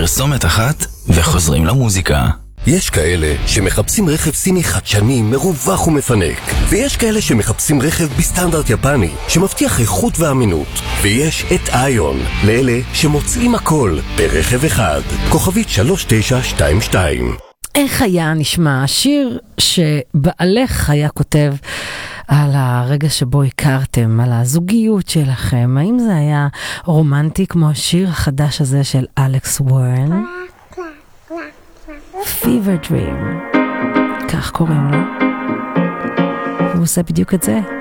פרסומת אחת וחוזרים למוזיקה. יש כאלה שמחפשים רכב סיני חדשני, מרווח ומפנק, ויש כאלה שמחפשים רכב בסטנדרט יפני שמבטיח איכות ואמינות, ויש את איון לאלה שמוצאים הכל ברכב אחד. כוכבית 3922. איך היה נשמע השיר שבעלך היה כותב על הרגע שבו הכרתם, על הזוגיות שלכם? האם זה היה רומנטי כמו השיר החדש הזה של אלכס וורן? Fever Dream, כך קוראים לו. הוא עושה בדיוק את זה.